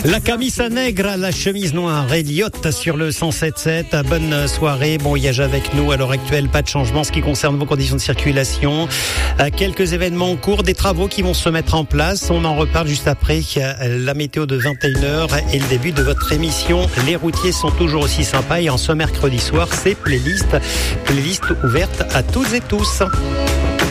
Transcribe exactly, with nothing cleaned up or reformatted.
La camisa negra, la chemise noire, Elliott sur le cent sept sept. Bonne soirée. Bon voyage avec nous. À l'heure actuelle, pas de changement en ce qui concerne vos conditions de circulation. Quelques événements en cours, des travaux qui vont se mettre en place. On en reparle juste après la météo de vingt et une heures et le début de votre émission. Les routiers sont toujours aussi sympas et en ce mercredi soir, c'est playlist. Playlist ouverte à toutes et tous.